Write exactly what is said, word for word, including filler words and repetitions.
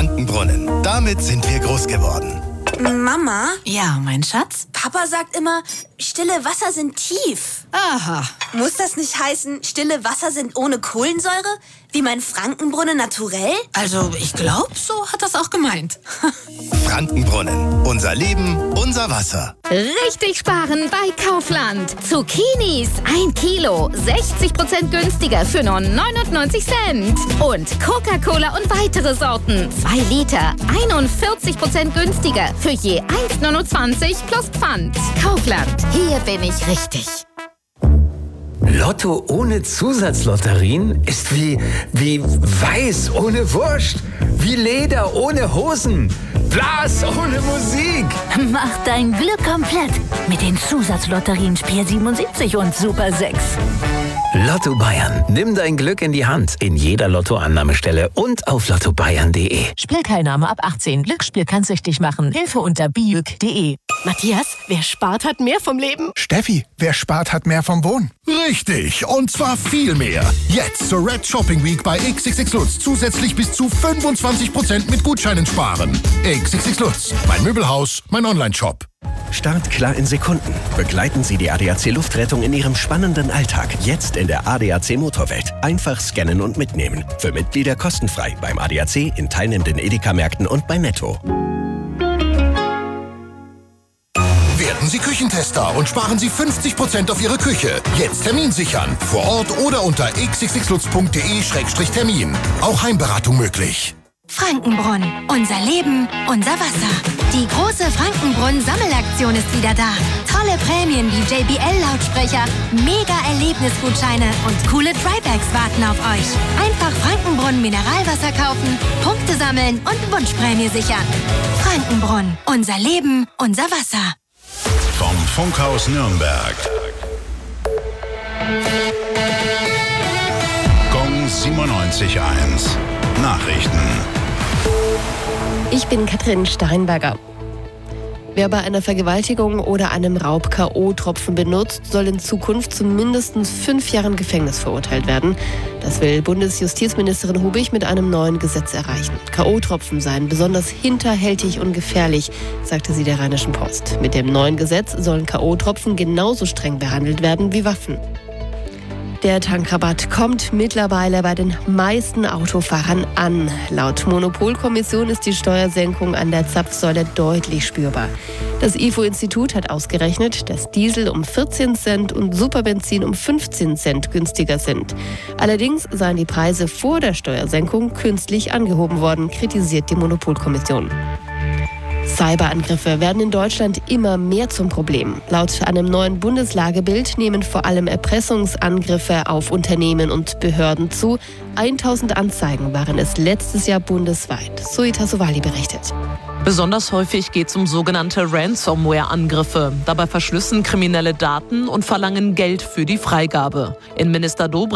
Frankenbrunnen. Damit sind wir groß geworden. Mama? Ja, mein Schatz? Papa sagt immer, stille Wasser sind tief. Aha. Muss das nicht heißen, stille Wasser sind ohne Kohlensäure? Wie mein Frankenbrunnen naturell? Also, ich glaube, so hat das auch gemeint. Frankenbrunnen. Unser Leben, unser Wasser. Richtig sparen bei Kaufland. Zucchinis ein Kilo, sechzig Prozent günstiger für nur neunundneunzig Cent. Und Coca-Cola und weitere Sorten, zwei Liter, einundvierzig Prozent günstiger für je eins neunundzwanzig plus Pfand. Kaufland, hier bin ich richtig. Lotto ohne Zusatzlotterien ist wie, wie Weiß ohne Wurst, wie Leder ohne Hosen, Blas ohne Musik. Mach dein Glück komplett mit den Zusatzlotterien Spiel siebenundsiebzig und Super sechs. Lotto Bayern. Nimm dein Glück in die Hand. In jeder Lottoannahmestelle und auf lotto bayern punkt de. Spielteilnahme ab achtzehn. Glücksspiel kann süchtig machen. Hilfe unter biüg punkt de. Matthias, wer spart, hat mehr vom Leben. Steffi, wer spart, hat mehr vom Wohnen. Richtig, und zwar viel mehr. Jetzt zur Red Shopping Week bei X X X Lutz zusätzlich bis zu fünfundzwanzig Prozent mit Gutscheinen sparen. X X X Lutz, mein Möbelhaus, mein Online-Shop. Startklar in Sekunden. Begleiten Sie die A D A C Luftrettung in Ihrem spannenden Alltag. Jetzt in der A D A C Motorwelt. Einfach scannen und mitnehmen. Für Mitglieder kostenfrei beim A D A C, in teilnehmenden Edeka-Märkten und bei Netto. Werden Sie Küchentester und sparen Sie fünfzig Prozent auf Ihre Küche. Jetzt Termin sichern. Vor Ort oder unter x x x lutz punkt de Schrägstrich Termin. Auch Heimberatung möglich. Frankenbrunn. Unser Leben, unser Wasser. Die große Frankenbrunn-Sammelaktion ist wieder da. Tolle Prämien wie J B L-Lautsprecher, Mega-Erlebnisgutscheine und coole Drybags warten auf euch. Einfach Frankenbrunn Mineralwasser kaufen, Punkte sammeln und Wunschprämie sichern. Frankenbrunn. Unser Leben, unser Wasser. Vom Funkhaus Nürnberg. Gong siebenundneunzig Komma eins. Nachrichten. Ich bin Katrin Steinberger. Wer bei einer Vergewaltigung oder einem Raub K O-Tropfen benutzt, soll in Zukunft zu mindestens fünf Jahren Gefängnis verurteilt werden. Das will Bundesjustizministerin Hubig mit einem neuen Gesetz erreichen. K O-Tropfen seien besonders hinterhältig und gefährlich, sagte sie der Rheinischen Post. Mit dem neuen Gesetz sollen K O-Tropfen genauso streng behandelt werden wie Waffen. Der Tankrabatt kommt mittlerweile bei den meisten Autofahrern an. Laut Monopolkommission ist die Steuersenkung an der Zapfsäule deutlich spürbar. Das I F O-Institut hat ausgerechnet, dass Diesel um vierzehn Cent und Superbenzin um fünfzehn Cent günstiger sind. Allerdings seien die Preise vor der Steuersenkung künstlich angehoben worden, kritisiert die Monopolkommission. Cyberangriffe werden in Deutschland immer mehr zum Problem. Laut einem neuen Bundeslagebild nehmen vor allem Erpressungsangriffe auf Unternehmen und Behörden zu. tausend Anzeigen waren es letztes Jahr bundesweit. Suita Sowali berichtet. Besonders häufig geht es um sogenannte Ransomware-Angriffe. Dabei verschlüsseln Kriminelle Daten und verlangen Geld für die Freigabe. Innenminister Dobrindt